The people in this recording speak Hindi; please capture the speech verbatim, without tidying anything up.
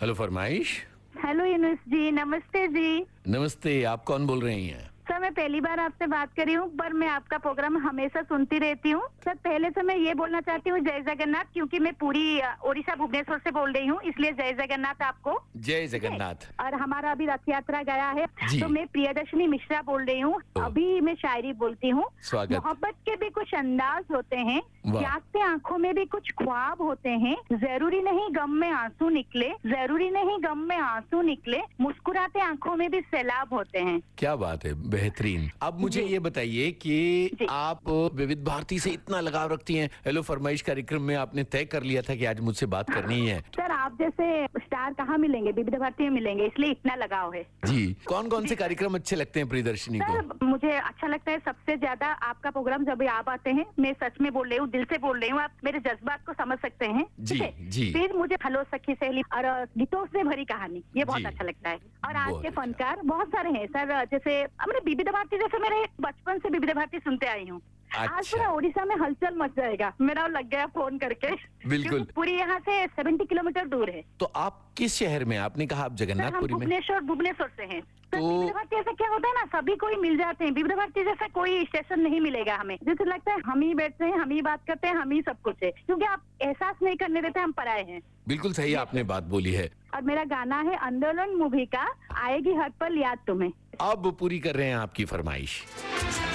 हेलो फरमाइश। हेलो यूनुस जी, नमस्ते जी। नमस्ते, आप कौन बोल रही हैं? सर मैं पहली बार आपसे बात कर रही हूँ, पर मैं आपका प्रोग्राम हमेशा सुनती रहती हूँ। सर पहले से मैं ये बोलना चाहती हूँ जय जगन्नाथ, क्योंकि मैं पूरी अ, ओडिशा भुवनेश्वर से बोल रही हूँ, इसलिए जय जगन्नाथ आपको। जय जगन्नाथ। और हमारा अभी रथ यात्रा गया है, जी। तो मैं प्रियदर्शनी मिश्रा बोल रही हूँ। ओ। अभी मैं शायरी बोलती हूँ। स्वागत। मोहब्बत के भी कुछ अंदाज होते हैं, वाह। जागते आंखों में भी कुछ ख्वाब होते हैं। जरूरी नहीं गम में आंसू निकले, जरूरी नहीं गम में आंसू निकले, मुस्कुराते आंखों में भी सैलाब होते हैं। क्या बात है, बेहतरीन। अब मुझे जी। ये बताइए कि जी। आप विविध भारती से इतना लगाव रखती हैं। हेलो फरमाइश कार्यक्रम में आपने तय कर लिया था कि आज मुझसे बात करनी है। सर आप जैसे स्टार कहाँ मिलेंगे, विविध भारती में मिलेंगे, इसलिए इतना लगाव है। जी, कौन कौन से कार्यक्रम अच्छे लगते हैं प्रियदर्शनी को? सर मुझे अच्छा लगता है सबसे ज्यादा आपका प्रोग्राम जब आप आते हैं, मैं सच में बोल रही हूँ, दिल से बोल रही हूँ, आप मेरे जज्बात को समझ सकते हैं। जी, ठीक है? जी। फिर मुझे हेलो सखी सहेली और गीतों से भरी कहानी, ये बहुत जी। अच्छा लगता है। और आज बहुत के अच्छा। फनकार बहुत सारे हैं सर, जैसे मेरे विविध भारती, जैसे मेरे बचपन से विविध भारती सुनते आई हूँ। आज अच्छा। पूरा ओडिशा में हलचल मच जाएगा, मेरा लग गया फोन करके। बिल्कुल। क्योंकि पूरी यहाँ से सत्तर किलोमीटर दूर है। तो आप किस शहर में? आपने कहा आप सर हम जगन्नाथपुरी में। भुवनेश्वर भुवनेश्वर से हैं। सर तो- विविध भारती ऐसा क्या होता है ना, सभी कोई मिल जाते हैं। विविध भारती जैसा कोई स्टेशन नहीं मिलेगा हमें, जैसे लगता है हम ही बैठते हैं, हम ही बात करते हैं, हम ही सब कुछ है, क्योंकि आप एहसास नहीं करने देते हम पराए हैं। बिल्कुल सही आपने बात बोली है। और मेरा गाना है आंदोलन मूवी का, आएगी हर पल याद तुम्हें। अब पूरी कर रहे हैं आपकी फरमाइश।